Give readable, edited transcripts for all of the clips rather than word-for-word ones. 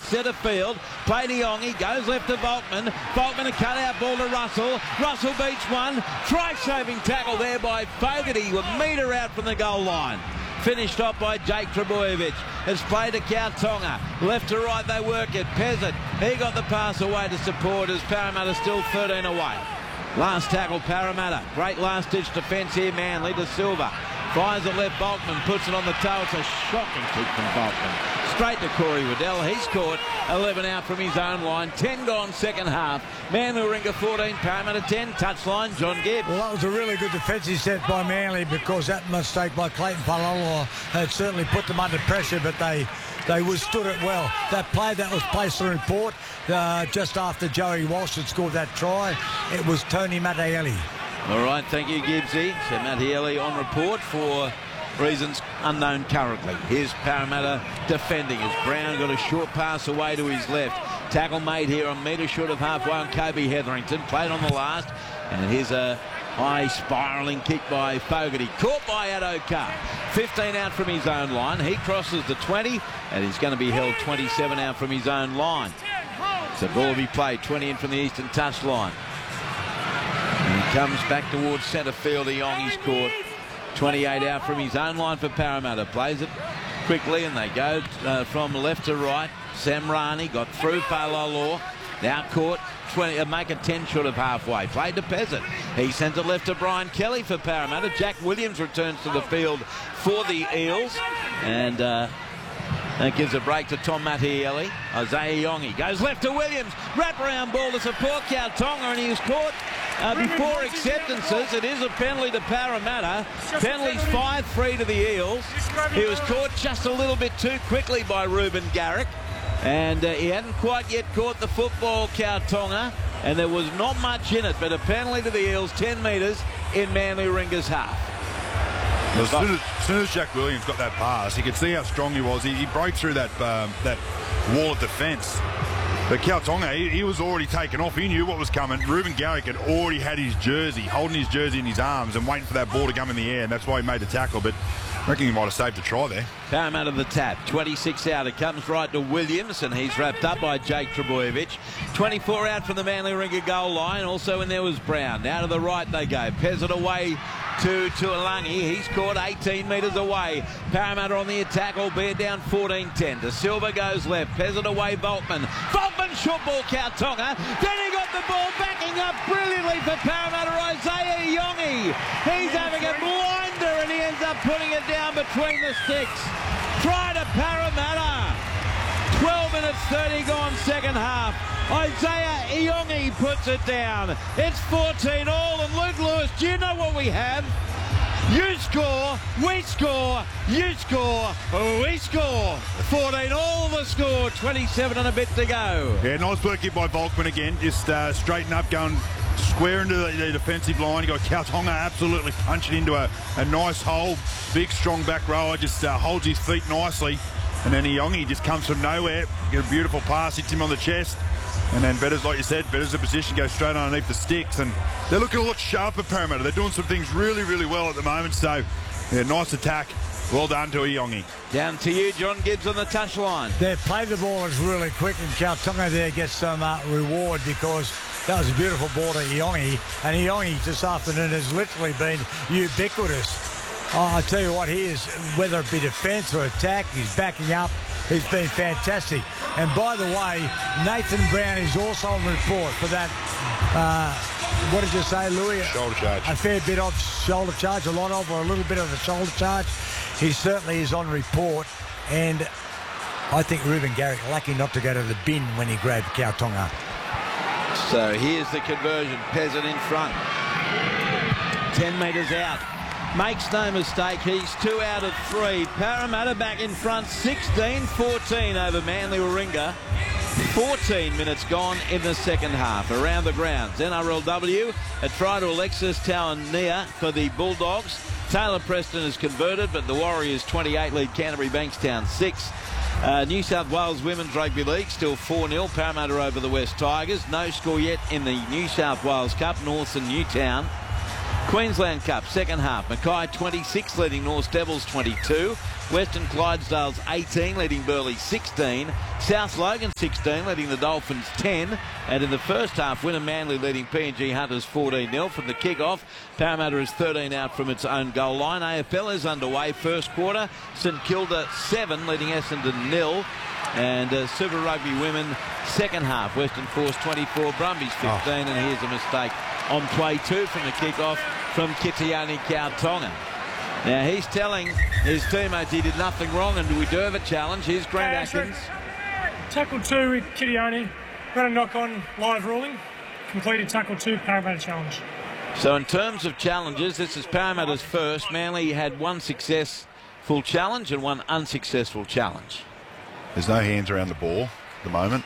centre field. Play to Yongi, goes left to Volkman. Volkman a cut-out ball to Russell. Russell beats one. Try-saving tackle there by Fogarty, a metre out from the goal line. Finished off by Jake Trebojevic. It's played to Kautonga. Left to right they work it. Peasant, he got the pass away to support as Parramatta still 13 away. Last tackle Parramatta. Great last-ditch defence here, Manly to Silva. Fires it left, Volkman puts it on the toe. It's a shocking kick from Volkman. Straight to Corey Waddell. He's caught 11 out from his own line. 10 gone second half. Manly Warringah 14, Parramatta 10. Touchline, John Gibbs. Well, that was a really good defensive set by Manly because that mistake by Clayton Paloloa had certainly put them under pressure, but they withstood it well. That play that was placed on report just after Joey Walsh had scored that try, it was Tony Mattielli. All right, thank you, Gibbsy. So Mattielli on report for reasons unknown currently. Here's Parramatta defending as Brown got a short pass away to his left. Tackle made here on metre short of halfway on Kobe Hetherington. Played on the last. And here's a high spiralling kick by Fogarty. Caught by Addo-Carr. 15 out from his own line. He crosses the 20 and he's going to be held 27 out from his own line. So ball will be played 20 in from the eastern touchline. And he comes back towards centre field. Yongi's caught. 28 out from his own line for Parramatta. Plays it quickly and they go from left to right. Samrani got through Paloloa. Now caught 20, make a 10 short of halfway. Played to Peasant. He sent it left to Brian Kelly for Parramatta. Jack Williams returns to the field for the Eels. And that gives a break to Tom Mattielli. Isaiah Yongi goes left to Williams. Wraparound ball to support Kautonga and he was caught before acceptances. It is a penalty to Parramatta. Penalty's 5-3 to the Eels. He was caught just a little bit too quickly by Ruben Garrick. And he hadn't quite yet caught the football, Kautonga. And there was not much in it, but a penalty to the Eels, 10 metres in Manly Warringah's half. As soon as Jack Williams got that pass, you could see how strong he was. He broke through that wall of defence. But Kautonga, he was already taken off. He knew what was coming. Ruben Garrick had already had his jersey, holding his jersey in his arms and waiting for that ball to come in the air, and that's why he made the tackle. But I reckon he might have saved a try there. Parramatta the tap. 26 out. It comes right to Williams, and he's wrapped up by Jake Trebojevic. 24 out from the Manly Warringah goal line. Also in there was Brown. Now to the right they go. Peasant away to Tuolangi. He's caught 18 metres away. Parramatta on the attack, albeit down 14-10. De Silva goes left. Peasant away, Volkman. Volkman, short ball, Kautonga. Then he got the ball backing up brilliantly for Parramatta, Isaiah Yongi. He's having a blinder and he ends up putting it down between the sticks. Try to Parramatta. 12 minutes 30 gone second half. Isaiah Yongi puts it down. It's 14 all, and Luke Lewis, do you know what we have? You score, we score, you score, we score. 14 all the score, 27 and a bit to go. Yeah, nice work here by Volkman again. Just straighten up, going square into the defensive line. You got Kautonga absolutely punching into a nice hole. Big, strong back rower, just holds his feet nicely. And then Yongi just comes from nowhere. Get a beautiful pass, hits him on the chest. And then Better's, like you said, Better's the position, goes straight underneath the sticks. And they're looking a lot sharper, Parramatta. They're doing some things really, really well at the moment. So, yeah, nice attack. Well done to Yongi. Down to you, John Gibbs on the touchline. Their play the ball is really quick, and Kautonga there gets some reward because that was a beautiful ball to Yongi. And Yongi this afternoon has literally been ubiquitous. Oh, I tell you what, he is, whether it be defence or attack, he's backing up. He's been fantastic. And by the way, Nathan Brown is also on report for that, what did you say, Louis? Shoulder charge. A fair bit of shoulder charge, a lot of, or a little bit of a shoulder charge. He certainly is on report. And I think Ruben Garrick lucky not to go to the bin when he grabbed Kautonga. So here's the conversion. Peasant in front. 10 metres out. Makes no mistake, he's 2 out of 3. Parramatta back in front, 16-14 over Manly Warringah. 14 minutes gone in the second half. Around the grounds, NRLW, a try to Alexis Tawania for the Bulldogs. Taylor Preston is converted, but the Warriors 28 lead Canterbury Bankstown 6. New South Wales Women's Rugby League still 4-0. Parramatta over the West Tigers. No score yet in the New South Wales Cup. Norths and Newtown Queensland Cup, second half. Mackay 26, leading North Devils 22. Western Clydesdales 18, leading Burleigh 16. South Logan 16, leading the Dolphins 10. And in the first half, Wynnum Manly leading PNG Hunters 14-0 from the kick-off. Parramatta is 13 out from its own goal line. AFL is underway. First quarter, St Kilda 7, leading Essendon 0. And Super Rugby Women, second half. Western Force 24, Brumbies 15. And here's a mistake on play 2 from the kick-off from Kitiani Kautonga. Now he's telling his teammates he did nothing wrong and we deserve a challenge. Here's Grant Atkins. Tackle 2 with Kitiani. Got a knock-on live ruling. Completed tackle 2, Parramatta challenge. So in terms of challenges, this is Parramatta's first. Manly had one successful challenge and one unsuccessful challenge. There's no hands around the ball at the moment.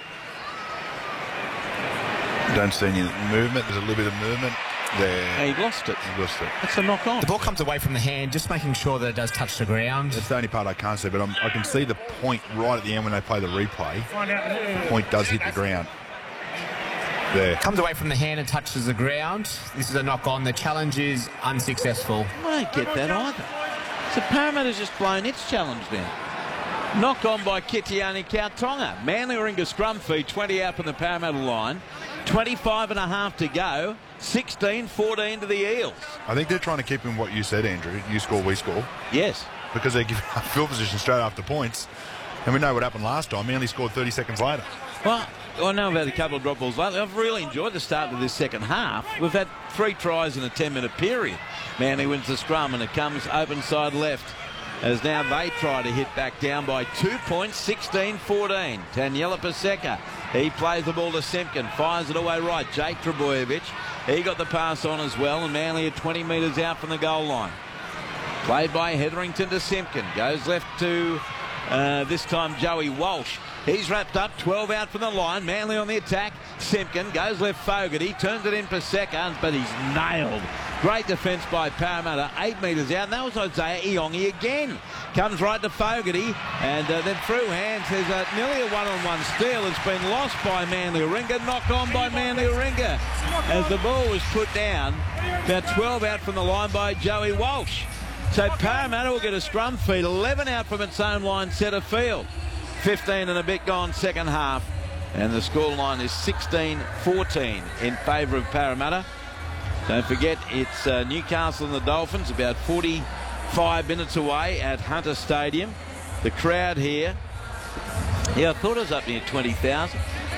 Don't see any movement. There's a little bit of movement there. And he lost it. That's a knock on. The ball comes away from the hand, just making sure that it does touch the ground. That's the only part I can't see, but I can see the point right at the end when they play the replay. The point does hit the ground. There. Comes away from the hand and touches the ground. This is a knock on. The challenge is unsuccessful. I don't get that either. So Parramatta's just blown its challenge down. Knock on by Kitiani Kautonga. Manly Warringah scrum feed, 20 out from the Parramatta line. 25 and a half to go. 16-14 to the Eels. I think they're trying to keep in what you said, Andrew. You score, we score. Yes. Because they're giving up field position straight after points. And we know what happened last time. Manly scored 30 seconds later. Well, I know about a couple of drop balls lately. I've really enjoyed the start of this second half. We've had 3 tries in a 10-minute period. Manly wins the scrum and it comes open side left. As now they try to hit back down by 2 points, 16-14. Daniela Paseka, he plays the ball to Simpkin, fires it away right. Jake Trebojevic, he got the pass on as well, and Manly are 20 metres out from the goal line. Played by Hetherington to Simpkin, goes left to this time Joey Walsh. He's wrapped up, 12 out from the line. Manly on the attack. Simpkin goes left Fogarty, turns it in for second, but he's nailed. Great defence by Parramatta, 8 metres out. And that was Isaiah Iongi again. Comes right to Fogarty, and then through hands. There's nearly a one-on-one steal. It's been lost by Manly Warringah. Knock on by Manly Warringah as the ball was put down. About 12 out from the line by Joey Walsh. So Parramatta will get a scrum feed, 11 out from its own line centre field. 15 and a bit gone second half, and the scoreline is 16-14 in favour of Parramatta. Don't forget, it's Newcastle and the Dolphins, about 45 minutes away at Hunter Stadium. The crowd here, I thought it was up near 20,000.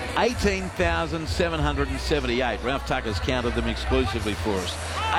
18,778. Ralph Tucker's counted them exclusively for us.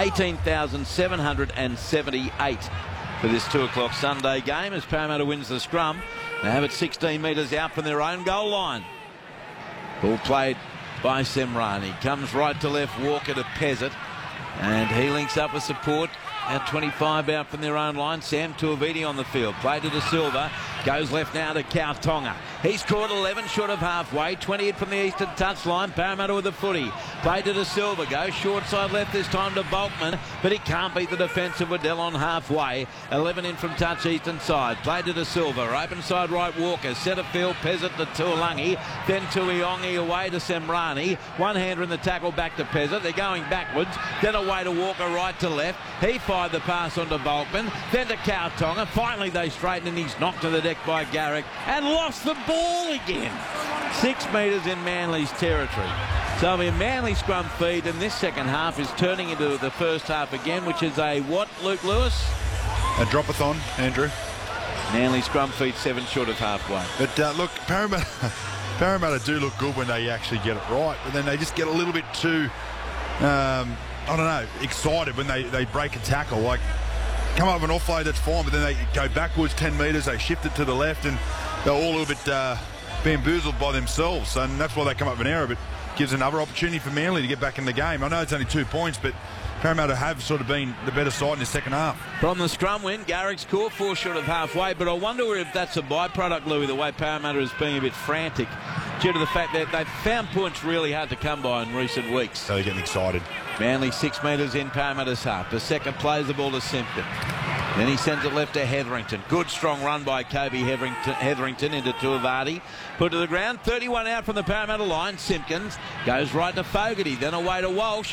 18,778 for this 2 o'clock Sunday game as Parramatta wins the scrum. They have it 16 metres out from their own goal line. Ball played by Semrani. Comes right to left, Walker to Pezzett. And he links up with support at 25 out from their own line. Sam Tuiviti on the field. Played to De Silva. Goes left now to Kautonga. He's caught 11 short of halfway. 28 from the eastern touchline. Parramatta with the footy. Played to De Silva. Goes short side left this time to Bulkman. But he can't beat the defence of Waddell on halfway. 11 in from touch eastern side. Played to De Silva. Open side right Walker. Centre field Pezzett to Tuolangi. Then Tuiongi away to Semrani. One-hander in the tackle back to Pezzett. They're going backwards. Then away to Walker right to left. He fired the pass onto Bulkman. Then to Kautonga. Finally they straighten and he's knocked to the deck by Garrick and lost the ball again. 6 metres in Manly's territory. So a Manly scrum feed in this second half is turning into the first half again, which is a what, Luke Lewis? A drop-a-thon, Andrew. Manly scrum feed 7 short of halfway. But look, Parramatta do look good when they actually get it right, but then they just get a little bit too, I don't know, excited when they break a tackle. Like, come up with an offload, that's fine, but then they go backwards 10 metres, they shift it to the left, and they're all a little bit bamboozled by themselves, and that's why they come up with an error, but gives another opportunity for Manly to get back in the game. I know it's only 2 points, but Parramatta have sort of been the better side in the second half. From the scrum win, Garrick's caught 4 short of halfway, but I wonder if that's a byproduct, Louis, the way Parramatta is being a bit frantic due to the fact that they've found points really hard to come by in recent weeks. So they're getting excited. Manly 6 metres in Parramatta's half. The second plays the ball to Simpkin. Then he sends it left to Hetherington. Good strong run by Kobe Hetherington into Tuivati. Put to the ground. 31 out from the Parramatta line. Simpkins goes right to Fogarty. Then away to Walsh.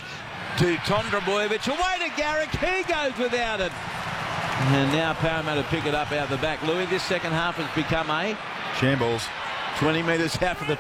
to Tondrabojevic. Away to Garrick. He goes without it. And now Parramatta pick it up out the back. Louis, this second half has become a shambles. 20 metres out for the